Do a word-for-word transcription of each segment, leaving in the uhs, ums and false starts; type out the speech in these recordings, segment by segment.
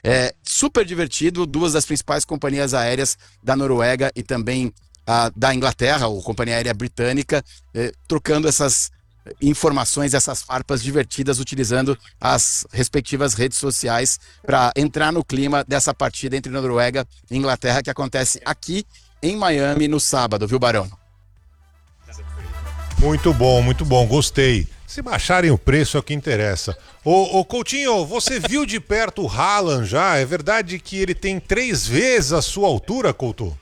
É super divertido, duas das principais companhias aéreas da Noruega e também a, da Inglaterra, ou companhia aérea britânica, é, trocando essas informações, essas farpas divertidas, utilizando as respectivas redes sociais para entrar no clima dessa partida entre Noruega e Inglaterra, que acontece aqui em Miami no sábado, viu, Barão? Muito bom, muito bom, gostei. Se baixarem o preço é o que interessa. Ô, ô Coutinho, você viu de perto o Haaland já? É verdade que ele tem três vezes a sua altura, Couto?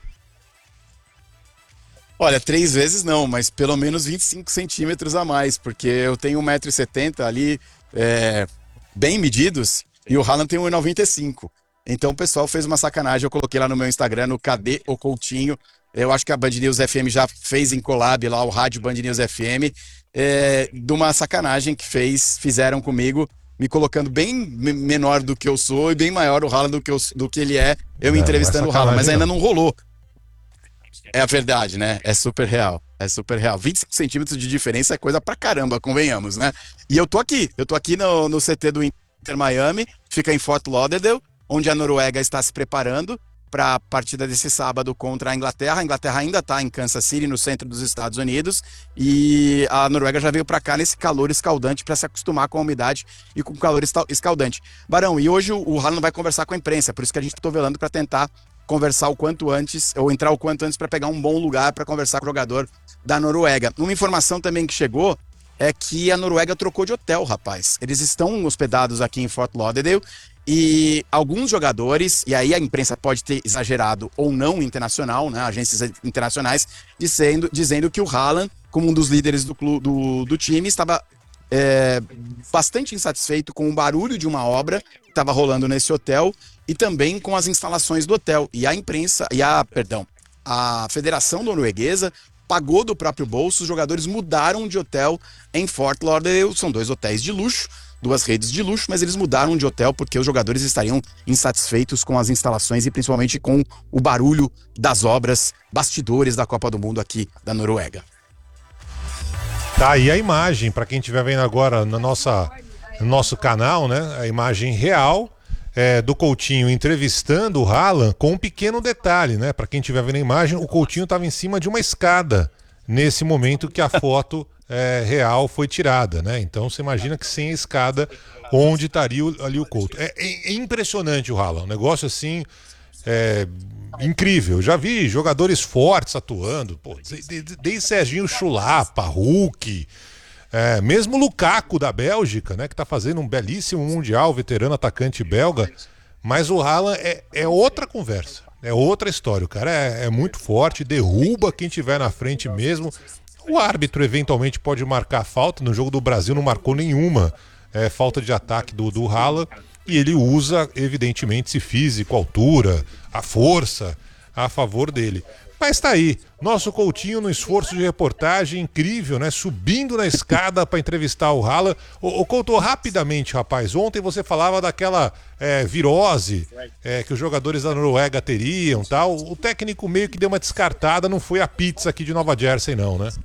Olha, três vezes não, mas pelo menos vinte e cinco centímetros a mais, porque eu tenho um metro e setenta ali, é, bem medidos, e o Haaland tem um metro e noventa e cinco. Então o pessoal fez uma sacanagem, eu coloquei lá no meu Instagram, no Cadê o Coutinho. Eu acho que a Band News F M já fez em collab lá, o rádio Band News F M, é, de uma sacanagem que fez, fizeram comigo, me colocando bem menor do que eu sou e bem maior o Haaland do que, eu, do que ele é, eu é, entrevistando o Haaland, mas ainda não rolou. É a verdade, né? É super real. É super real. vinte e cinco centímetros de diferença é coisa pra caramba, convenhamos, né? E eu tô aqui. Eu tô aqui no, no C T do Inter Miami, fica em Fort Lauderdale, onde a Noruega está se preparando para a partida desse sábado contra a Inglaterra. A Inglaterra ainda está em Kansas City, no centro dos Estados Unidos, e a Noruega já veio para cá nesse calor escaldante para se acostumar com a umidade e com o calor escaldante. Barão, e hoje o Haaland vai conversar com a imprensa, por isso que a gente está velando para tentar conversar o quanto antes, ou entrar o quanto antes para pegar um bom lugar para conversar com o jogador da Noruega. Uma informação também que chegou é que a Noruega trocou de hotel, rapaz. Eles estão hospedados aqui em Fort Lauderdale e alguns jogadores, e aí a imprensa pode ter exagerado ou não internacional, né, agências internacionais, dizendo, dizendo que o Haaland, como um dos líderes do, clube, do, do time, estava é, bastante insatisfeito com o barulho de uma obra que estava rolando nesse hotel e também com as instalações do hotel. E a imprensa, e a, perdão, a Federação Norueguesa pagou do próprio bolso, os jogadores mudaram de hotel em Fort Lauderdale, são dois hotéis de luxo, duas redes de luxo, mas eles mudaram de hotel porque os jogadores estariam insatisfeitos com as instalações e principalmente com o barulho das obras, bastidores da Copa do Mundo aqui da Noruega. Tá aí a imagem, para quem estiver vendo agora na nossa, no nosso canal, né? A imagem real é, do Coutinho entrevistando o Haaland, com um pequeno detalhe, né? Para quem estiver vendo a imagem, o Coutinho estava em cima de uma escada nesse momento que a foto é, real foi tirada, né? Então você imagina que sem a escada, onde estaria o, ali o Couto. É, é, é impressionante o Haaland, um negócio assim é, incrível. Já vi jogadores fortes atuando, pô, desde, desde Serginho Chulapa, Hulk, é, mesmo Lukaku da Bélgica, né, que está fazendo um belíssimo mundial, veterano atacante belga, mas o Haaland é, é outra conversa, é outra história. O cara é, é muito forte, derruba quem tiver na frente mesmo. O árbitro eventualmente pode marcar falta. No jogo do Brasil não marcou nenhuma é, falta de ataque do, do Haaland. E ele usa, evidentemente, esse físico, a altura, a força a favor dele. Mas tá aí, nosso Coutinho no esforço de reportagem incrível, né? Subindo na escada para entrevistar o Haaland. O, o Couto, rapidamente, rapaz, ontem você falava daquela é, virose é, que os jogadores da Noruega teriam, tal. O técnico meio que deu uma descartada, não foi a pizza aqui de Nova Jersey não, né?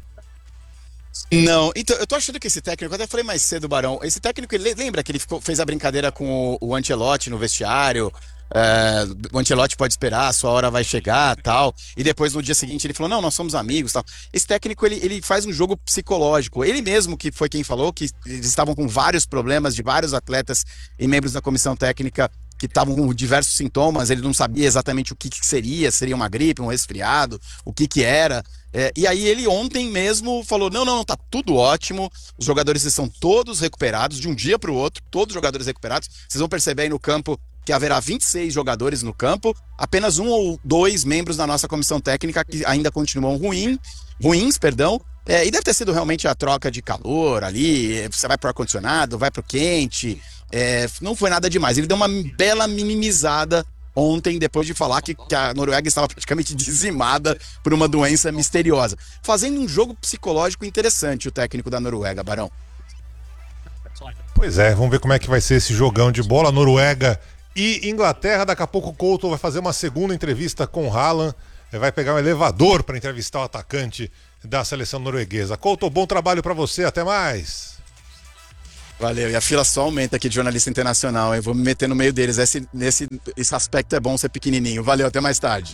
Não, então eu tô achando que esse técnico, eu até falei mais cedo, Barão, esse técnico, ele, lembra que ele ficou, fez a brincadeira com o, o Ancelotti no vestiário, é, o Ancelotti pode esperar, a sua hora vai chegar, tal, e depois no dia seguinte ele falou, não, nós somos amigos, tal. Esse técnico, ele, ele faz um jogo psicológico, ele mesmo que foi quem falou que eles estavam com vários problemas de vários atletas e membros da comissão técnica que estavam com diversos sintomas, ele não sabia exatamente o que, que seria, seria uma gripe, um resfriado, o que que era. É, e aí ele ontem mesmo falou, não, não, não, tá tudo ótimo, os jogadores estão todos recuperados, de um dia para o outro, todos os jogadores recuperados. Vocês vão perceber aí no campo que haverá vinte e seis jogadores no campo, apenas um ou dois membros da nossa comissão técnica que ainda continuam ruim, ruins, perdão, é, e deve ter sido realmente a troca de calor ali, você vai pro ar-condicionado, vai pro quente, é, não foi nada demais. Ele deu uma bela minimizada ontem, depois de falar que, que a Noruega estava praticamente dizimada por uma doença misteriosa. Fazendo um jogo psicológico interessante, o técnico da Noruega, Barão. Pois é, vamos ver como é que vai ser esse jogão de bola. Noruega e Inglaterra. Daqui a pouco o Couto vai fazer uma segunda entrevista com o Haaland. Vai pegar um elevador para entrevistar o atacante da seleção norueguesa. Couto, bom trabalho para você. Até mais. Valeu, e a fila só aumenta aqui de jornalista internacional, eu vou me meter no meio deles, esse, nesse, esse aspecto é bom ser pequenininho. Valeu, até mais tarde.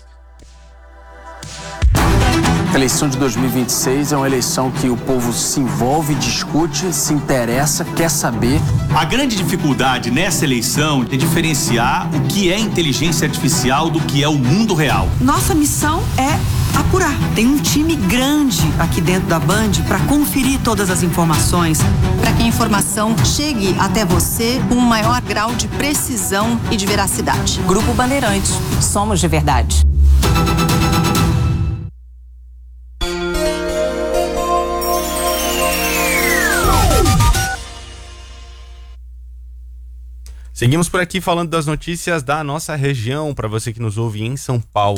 A eleição de dois mil e vinte e seis é uma eleição que o povo se envolve, discute, se interessa, quer saber. A grande dificuldade nessa eleição é diferenciar o que é inteligência artificial do que é o mundo real. Nossa missão é apurar. Tem um time grande aqui dentro da Band para conferir todas as informações. Para que a informação chegue até você com um maior grau de precisão e de veracidade. Grupo Bandeirantes, somos de verdade. Seguimos por aqui falando das notícias da nossa região, para você que nos ouve em São Paulo.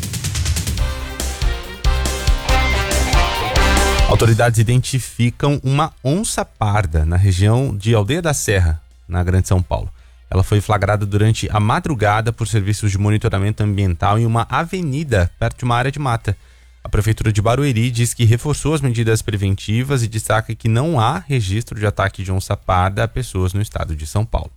Autoridades identificam uma onça parda na região de Aldeia da Serra, na Grande São Paulo. Ela foi flagrada durante a madrugada por serviços de monitoramento ambiental em uma avenida perto de uma área de mata. A Prefeitura de Barueri diz que reforçou as medidas preventivas e destaca que não há registro de ataque de onça parda a pessoas no estado de São Paulo.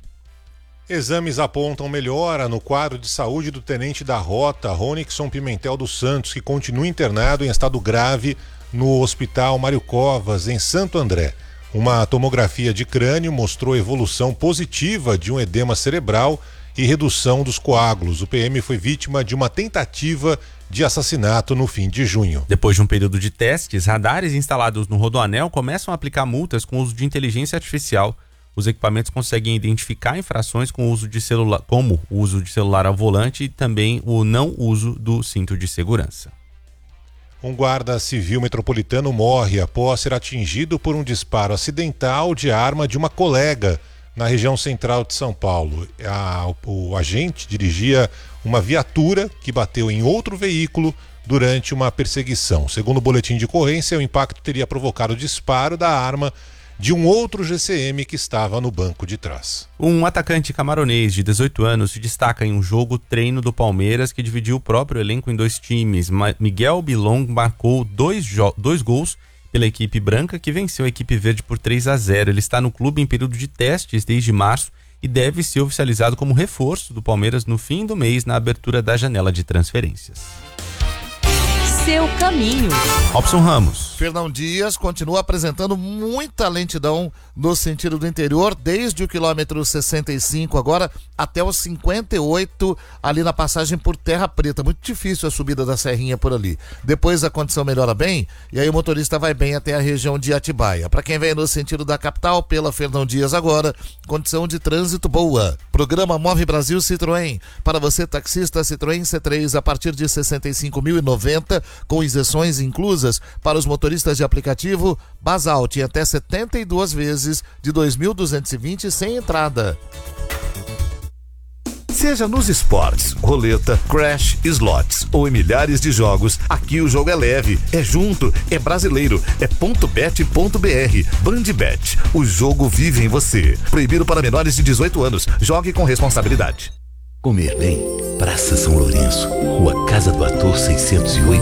Exames apontam melhora no quadro de saúde do tenente da Rota, Ronixon Pimentel dos Santos, que continua internado em estado grave no Hospital Mário Covas, em Santo André. Uma tomografia de crânio mostrou evolução positiva de um edema cerebral e redução dos coágulos. O P M foi vítima de uma tentativa de assassinato no fim de junho. Depois de um período de testes, radares instalados no Rodoanel começam a aplicar multas com o uso de inteligência artificial. Os equipamentos conseguem identificar infrações com o uso de celular, como o uso de celular ao volante e também o não uso do cinto de segurança. Um guarda civil metropolitano morre após ser atingido por um disparo acidental de arma de uma colega na região central de São Paulo. A, o agente dirigia uma viatura que bateu em outro veículo durante uma perseguição. Segundo o boletim de ocorrência, o impacto teria provocado o disparo da arma de um outro G C M que estava no banco de trás. Um atacante camaronês de dezoito anos se destaca em um jogo treino do Palmeiras que dividiu o próprio elenco em dois times. Miguel Bilong marcou dois, dois gols pela equipe branca, que venceu a equipe verde por três a zero. Ele está no clube em período de testes desde março e deve ser oficializado como reforço do Palmeiras no fim do mês, na abertura da janela de transferências. Seu caminho. Robson Ramos. Fernão Dias continua apresentando muita lentidão no sentido do interior, desde o quilômetro sessenta e cinco agora até os cinquenta e oito, ali na passagem por Terra Preta. Muito difícil a subida da serrinha por ali. Depois a condição melhora bem e aí o motorista vai bem até a região de Atibaia. Para quem vem no sentido da capital, pela Fernão Dias agora, condição de trânsito boa. Programa Move Brasil Citroën. Para você, taxista, Citroën C três a partir de sessenta e cinco mil e noventa, com isenções inclusas para os motoristas de aplicativo. Basalt em até setenta e duas vezes de dois mil duzentos e vinte sem entrada. Seja nos esportes, roleta, crash, slots ou em milhares de jogos, aqui o jogo é leve, é junto, é brasileiro, é ponto bet ponto br. Bandbet, o jogo vive em você. Proibido para menores de dezoito anos. Jogue com responsabilidade. Comer bem, Praça São Lourenço, Rua Casa do Ator seiscentos e oito.